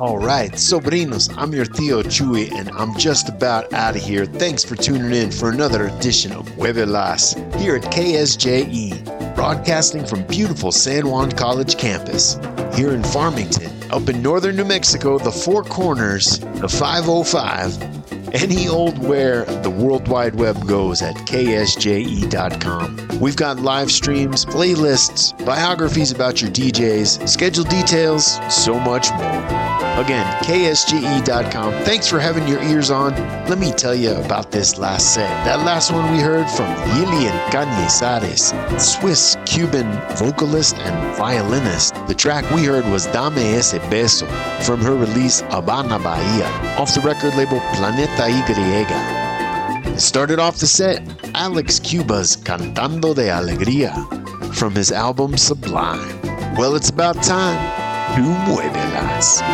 All right, sobrinos, I'm your Theo Chuy, and I'm just about out of here. Thanks for tuning in for another edition of Huevelas here at KSJE, broadcasting from beautiful San Juan College campus. Here in Farmington, up in northern New Mexico, the Four Corners, the 505, any old where the World Wide Web goes at ksje.com. We've got live streams, playlists, biographies about your DJs, schedule details, so much more. Again, ksje.com. Thanks for having your ears on. Let me tell you about this last set. That last one we heard from Lilian Cañizares, Swiss-Cuban vocalist and violinist. The track we heard was Dame Ese Beso from her release Habana Bahia off the record label Planeta Y. Started off the set, Alex Cuba's Cantando de Alegría from his album Sublime. Well, it's about time to muévelas.